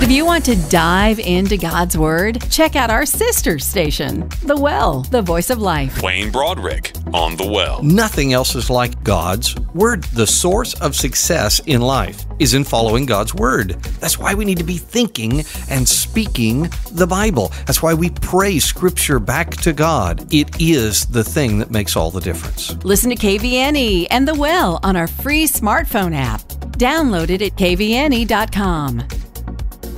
If you want to dive into God's Word, check out our sister station, The Well, the Voice of Life. Wayne Broderick on The Well. Nothing else is like God's Word. The source of success in life is in following God's Word. That's why we need to be thinking and speaking the Bible. That's why we pray Scripture back to God. It is the thing that makes all the difference. Listen to KVNE and The Well on our free smartphone app. Download it at kvne.com.